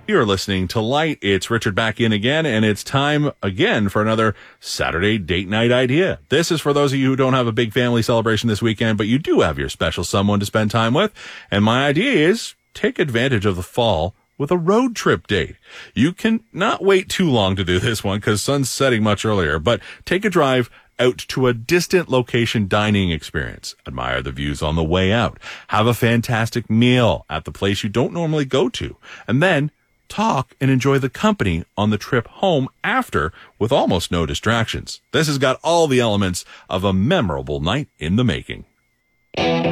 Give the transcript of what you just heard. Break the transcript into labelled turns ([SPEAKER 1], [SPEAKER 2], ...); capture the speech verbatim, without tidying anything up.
[SPEAKER 1] You're listening to Light. It's Richard back in again, and it's time again for another Saturday date night idea. This is for those of you who don't have a big family celebration this weekend, but you do have your special someone to spend time with. And my idea is take advantage of the fall with a road trip date. You can not wait too long to do this one because sun's setting much earlier, but take a drive out to a distant location dining experience. Admire the views on the way out. Have a fantastic meal at the place you don't normally go to. And then talk and enjoy the company on the trip home after with almost no distractions. This has got all the elements of a memorable night in the making.